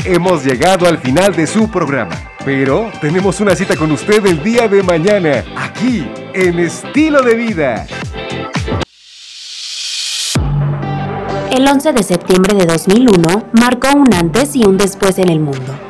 Hemos llegado al final de su programa, pero tenemos una cita con usted el día de mañana, aquí, en Estilo de Vida. El 11 de septiembre de 2001 marcó un antes y un después en el mundo.